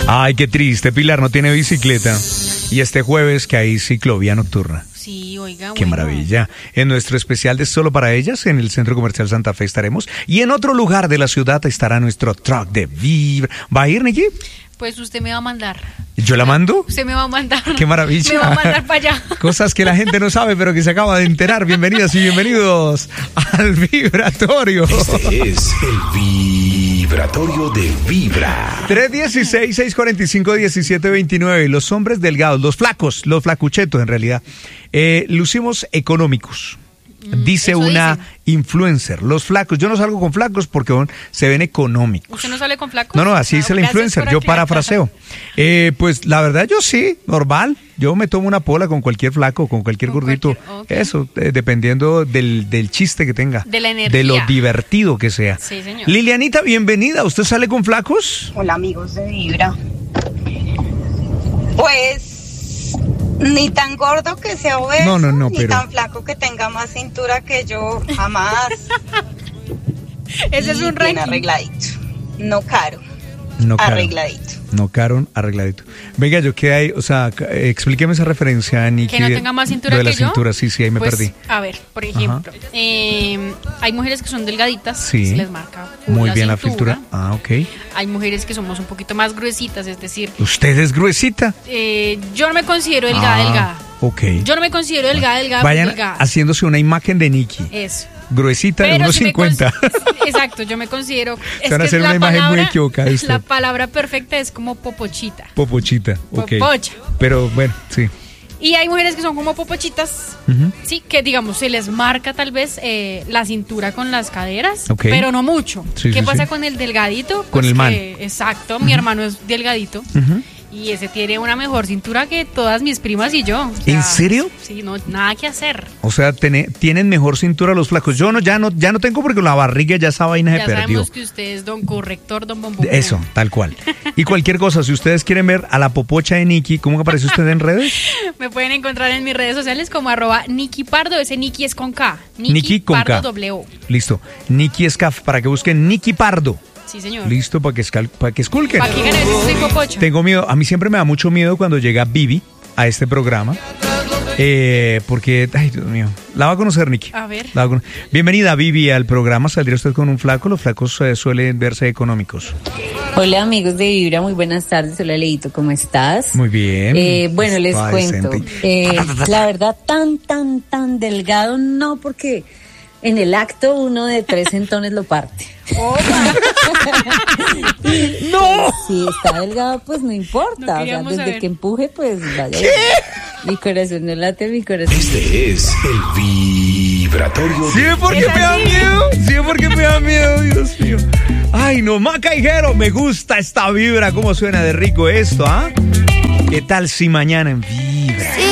Ay, qué triste, Pilar no tiene bicicleta. Y este jueves que hay ciclovía nocturna. Sí, oiga, Qué maravilla. En nuestro especial de Solo para Ellas, en el Centro Comercial Santa Fe estaremos. Y en otro lugar de la ciudad estará nuestro truck de Vibra. ¿Va a ir, Nikki? Pues usted me va a mandar. ¿Yo la mando? Usted me va a mandar. ¡Qué maravilla! Me va a mandar para allá. Cosas que la gente no sabe, pero que se acaba de enterar. Bienvenidas y bienvenidos al Vibratorio. Este es el Vibratorio de Vibra. 316-645-1729. Los hombres delgados, los flacos, los flacuchetos en realidad, lucimos económicos. Dice una influencer, los flacos, yo no salgo con flacos porque se ven económicos. ¿Usted no sale con flacos? No, así dice la influencer, yo parafraseo. Pues la verdad yo sí, normal, yo me tomo una pola con cualquier flaco, con cualquier gordito, eso, dependiendo del chiste que tenga, de la energía, de lo divertido que sea. Sí, señor. Lilianita, bienvenida, ¿usted sale con flacos? Hola amigos de Vibra. Pues ni tan gordo que sea obeso, ni pero... tan flaco que tenga más cintura que yo, jamás. Ese es un bien ranking. arregladito, no caro, arregladito. No caro, arregladito. Venga, yo qué hay, o sea, explíqueme esa referencia, Nikki. Que no tenga más cintura de la que yo. Cintura, sí, ahí me perdí. A ver, por ejemplo, hay mujeres que son delgaditas, sí, se les marca muy bien la cintura. Ah, ok. Hay mujeres que somos un poquito más gruesitas, es decir... ¿Usted es gruesita? Yo no me considero delgada. Ok. Yo no me considero delgada. Vayan delgada. haciéndose una imagen de Nikki. Eso. Gruesita de 1.50. Exacto, yo me considero... Se van a hacer una imagen muy equivocada. La palabra perfecta es como popochita. Popochita, ok. Popocha. Pero bueno, sí. Y hay mujeres que son como popochitas, sí, que digamos se les marca tal vez la cintura con las caderas, pero no mucho. Sí, ¿Qué pasa con el delgadito? Con el man. Exacto, mi hermano es delgadito. Y ese tiene una mejor cintura que todas mis primas y yo. O sea, ¿en serio? Sí, no, nada que hacer. O sea, tienen mejor cintura los flacos. Yo ya no tengo porque la barriga ya esa vaina se perdió. Ya sabemos que usted es don corrector, don bombón. Eso, tal cual. Y cualquier cosa, si ustedes quieren ver a la popocha de Nikki, ¿cómo aparece usted en redes? Me pueden encontrar en mis redes sociales como @Nikki Pardo. Ese Nikki es con K. Nikki con Pardo K. W. Listo. Nikki Escaf, para que busquen Nikki Pardo. Sí, señor. Listo, para que esculquen. ¿Para qué ganas ese popocho? Tengo miedo, a mí siempre me da mucho miedo cuando llega Vivi a este programa. Porque, ay, Dios mío, la va a conocer, Nikki. A ver. Bienvenida, Vivi, al programa. ¿Saldría usted con un flaco? Los flacos suelen verse económicos. Hola, amigos de Vibra, muy buenas tardes. Hola, Leito, ¿cómo estás? Muy bien. Bueno, les cuento. La verdad, tan delgado no, porque en el acto uno de 3 centones lo parte. ¡No! Si está delgado, pues no importa. No, o sea, desde que empuje, pues vaya. ¿Qué? Mi corazón no late, mi corazón. Este es el Vibratorio. Sí, porque me da miedo. Sí, porque me da miedo, Dios mío. Ay, no, Macaijero, me gusta esta vibra. ¿Cómo suena de rico esto, ah? ¿Qué tal si mañana en Vibra?